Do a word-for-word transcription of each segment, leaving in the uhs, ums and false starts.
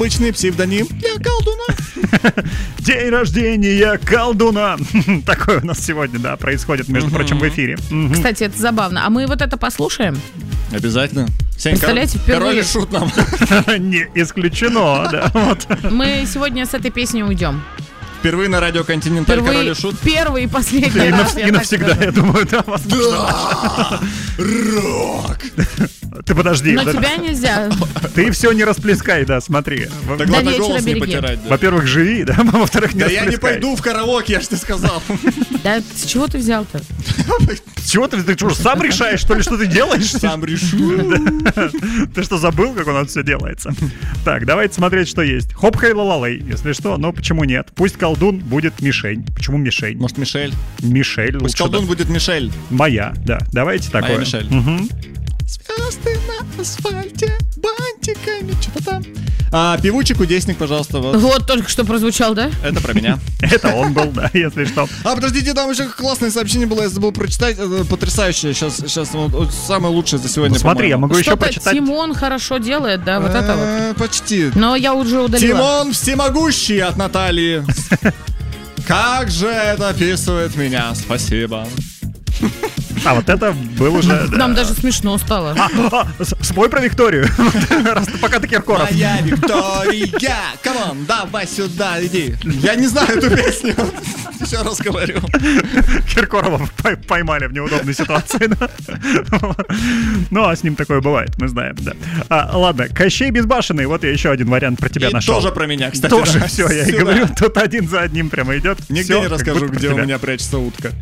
необычный псевдоним для колдуна. День рождения колдуна. Такое у нас сегодня, да, происходит, между угу. прочим, в эфире. Угу. Кстати, это забавно. А мы вот это послушаем? Обязательно. Сень, представляете, король, впервые... король и шут нам. Не исключено, да. Вот. Мы сегодня с этой песней уйдем. Впервые на радио Континенталь король и шут. Первый и последний и раз. И навсегда, я думаю, да, возможно. Да! Рок! Ты подожди. Но да, тебя нельзя. Ты все не расплескай, да, смотри. Так До ладно, вечера голос не береги. потирать. Да. Во-первых, живи, да, во-вторых, не Да расплескай. я не пойду в караоке, я ж тебе сказал. Да с чего ты взял-то? С чего ты, ты что, сам решаешь, что ли, что ты делаешь? Сам решу. Ты что, забыл, как у нас все делается? Так, давайте смотреть, что есть. Хоп, хей, ла-ла-лей, если что, но почему нет? Пусть колдун будет мишень. Почему мишень? Может, Мишель? Мишель Пусть лучше. колдун да. будет Мишель. Моя, да. Давайте такое. Моя Мишель. Угу. Звезды на асфальте, бантиками, что-то там. А, певучий кудесник, пожалуйста, вот. Вот только что прозвучал, да? Это про меня. Это он был, да, если что. А, подождите, там еще классное сообщение было, я забыл прочитать. Это потрясающее. Сейчас, сейчас вот, самое лучшее за сегодня. Ну, смотри, я могу еще Что-то прочитать. Тимон хорошо делает, да, вот это вот. Э, Почти. Но я уже удалила. Тимон всемогущий от Натальи. Как же это описывает меня. Спасибо. А, вот это был уже... Нам даже смешно стало. А, а, спой про Викторию. Раз ты пока ты Киркоров. Моя Виктория, камон, давай сюда, иди. Я не знаю эту песню. Еще раз говорю. Киркорова поймали в неудобной ситуации. Ну, а с ним такое бывает, мы знаем, да. А, ладно, Кощей Безбашенный, вот я еще один вариант про тебя И нашел. тоже про меня, кстати. Тоже да. все, я и Сюда. говорю, тут один за одним прямо идет. Нигде Всё, не как расскажу, будто где про у тебя. меня прячется утка.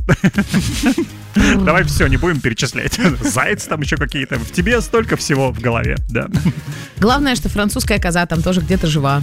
Давай все, не будем перечислять. Зайцы там еще какие-то. В тебе столько всего в голове, да. Главное, что французская коза там тоже где-то жива.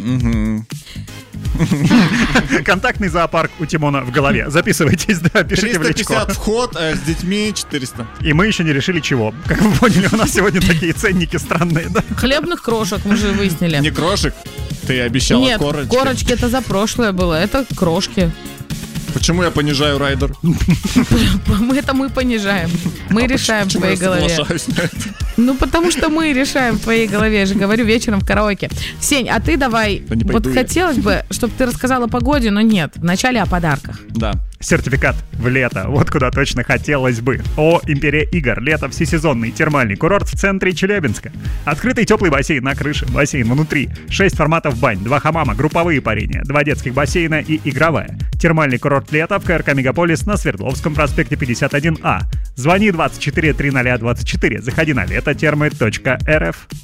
Контактный зоопарк у Тимона в голове. Записывайтесь, да, пишите в триста личко. пятьдесят вход, а с детьми четыреста. И мы еще не решили чего. Как вы поняли, у нас сегодня такие ценники странные, да? Хлебных крошек мы же выяснили. Не крошек? Ты обещала Нет, корочки. корочки это за прошлое было, это крошки. Почему я понижаю райдер? Мы это мы понижаем. Мы А решаем в почему твоей я голове. соглашаюсь на это? Ну, потому что мы решаем в твоей голове, я же говорю, вечером в караоке. Сень, а ты давай, Да не вот пойду я. хотелось бы, чтобы ты рассказала о погоде, но нет. Вначале о подарках. Да. Сертификат в лето. Вот куда точно хотелось бы. О, Империя игр. Лето всесезонный термальный курорт в центре Челябинска. Открытый теплый бассейн на крыше, бассейн внутри. Шесть форматов бань, два хамама, групповые парения, два детских бассейна и игровая. Термальный курорт лета в КРК Мегаполис на Свердловском проспекте пятьдесят один А. Звони двадцать четыре триста двадцать четыре. Заходи на лето термы точка эр эф.